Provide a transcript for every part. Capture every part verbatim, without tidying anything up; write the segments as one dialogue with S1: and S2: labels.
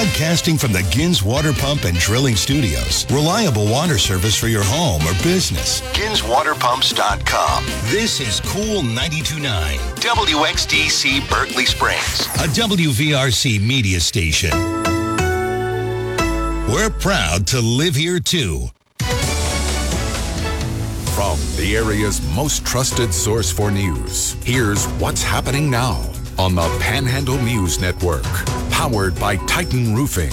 S1: Broadcasting from the Gins Water Pump and Drilling Studios. Reliable water service for your home or business. Gins Water Pumps dot com. This is Cool ninety-two point nine. W X D C Berkeley Springs. A W V R C media station. We're proud to live here too.
S2: From the area's most trusted source for news, here's what's happening now on the Panhandle News Network, powered by Titan Roofing.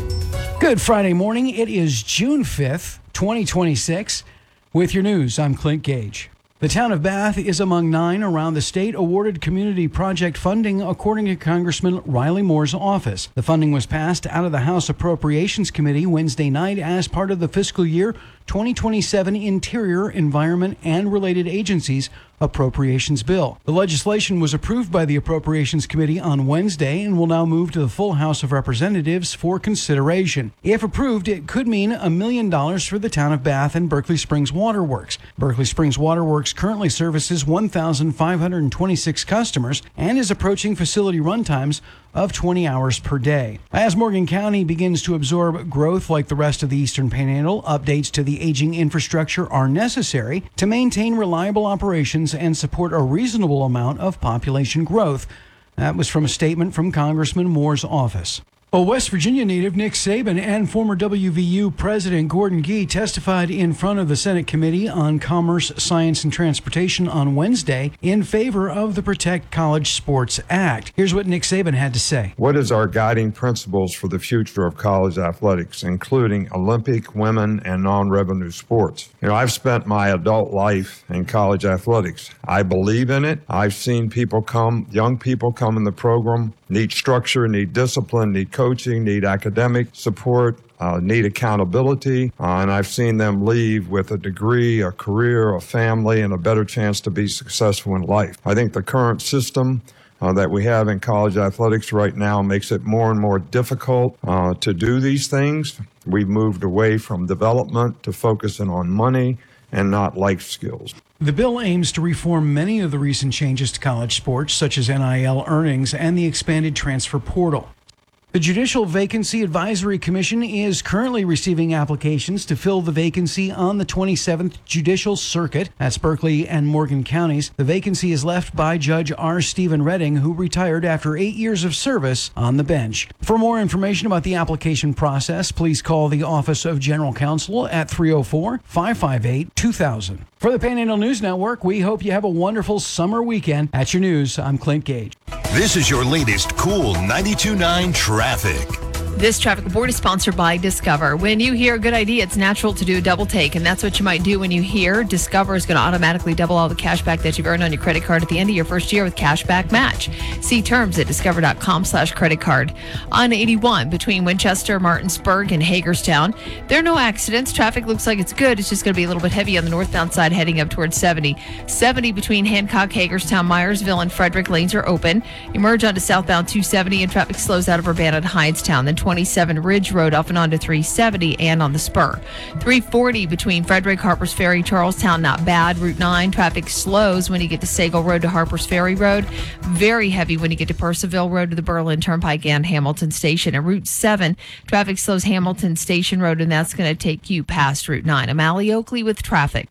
S3: Good Friday morning. It is June fifth, twenty twenty-six. With your news, I'm Clint Gage. The town of Bath is among nine around the state awarded community project funding, according to Congressman Riley Moore's office. The funding was passed out of the House Appropriations Committee Wednesday night as part of the fiscal year twenty twenty-seven Interior, Environment, and Related Agencies Appropriations Bill. The legislation was approved by the Appropriations Committee on Wednesday and will now move to the full House of Representatives for consideration. If approved, it could mean a million dollars for the town of Bath and Berkeley Springs Waterworks. Berkeley Springs Waterworks currently services one thousand five hundred twenty-six customers and is approaching facility run times of twenty hours per day. As Morgan County begins to absorb growth like the rest of the Eastern Panhandle, updates to the aging infrastructure are necessary to maintain reliable operations and support a reasonable amount of population growth. That was from a statement from Congressman Moore's office. A West Virginia native, Nick Saban, and former W V U President Gordon Gee testified in front of the Senate Committee on Commerce, Science, and Transportation on Wednesday in favor of the Protect College Sports Act. Here's what Nick Saban had to say.
S4: What is our guiding principles for the future of college athletics, including Olympic, women, and non-revenue sports? You know, I've spent my adult life in college athletics. I believe in it. I've seen people come, young people come in the program, need structure, need discipline, need coaching, need academic support, uh, need accountability, uh, and I've seen them leave with a degree, a career, a family, and a better chance to be successful in life. I think the current system uh, that we have in college athletics right now makes it more and more difficult uh, to do these things. We've moved away from development to focusing on money and not life skills.
S3: The bill aims to reform many of the recent changes to college sports, such as N I L earnings and the expanded transfer portal. The Judicial Vacancy Advisory Commission is currently receiving applications to fill the vacancy on the twenty-seventh Judicial Circuit. That's Berkeley and Morgan counties. The vacancy is left by Judge R. Stephen Redding, who retired after eight years of service on the bench. For more information about the application process, please call the Office of General Counsel at three oh four, five five eight, two thousand. For the Panhandle News Network, we hope you have a wonderful summer weekend. At your news, I'm Clint Gage.
S1: This is your latest Cool ninety-two point nine traffic.
S5: This traffic report is sponsored by Discover. When you hear a good idea, it's natural to do a double take, and that's what you might do when you hear Discover is going to automatically double all the cash back that you've earned on your credit card at the end of your first year with Cashback Match. See terms at discover.com slash credit card. On eighty-one between Winchester, Martinsburg, and Hagerstown, there are no accidents. Traffic looks like it's good. It's just going to be a little bit heavy on the northbound side heading up towards seventy. seventy between Hancock, Hagerstown, Myersville, and Frederick lanes are open. Emerge onto southbound two seventy, and traffic slows out of Urbana to Hindstown. Then twenty-seven Ridge Road off and onto three seventy and on the spur. three forty between Frederick, Harpers Ferry, Charlestown, not bad. Route nine, traffic slows when you get to Sagal Road to Harpers Ferry Road. Very heavy when you get to Purcellville Road to the Berlin Turnpike and Hamilton Station. And Route seven, traffic slows Hamilton Station Road, and that's going to take you past Route nine. I'm Allie Oakley with traffic.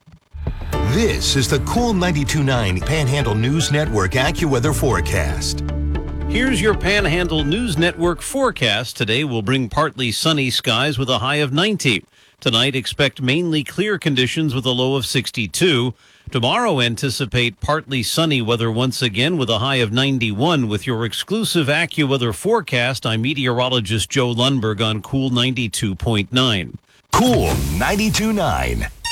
S1: This is the Cool ninety-two point nine Panhandle News Network AccuWeather forecast.
S6: Here's your Panhandle News Network forecast. Today will bring partly sunny skies with a high of ninety. Tonight, expect mainly clear conditions with a low of sixty-two. Tomorrow, anticipate partly sunny weather once again with a high of ninety-one. With your exclusive AccuWeather forecast, I'm meteorologist Joe Lundberg on Cool ninety-two point nine.
S1: Cool ninety-two point nine.